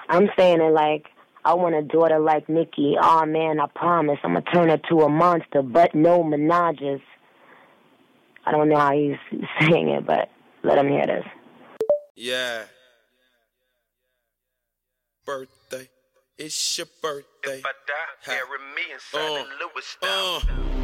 I'm saying it like, I want a daughter like Nicki. Oh man, I promise I'm gonna turn her to a monster, but no menages. I don't know how he's saying it, but let him hear this. Yeah. Birthday. It's your birthday. If I die, bury me inside the Louis style.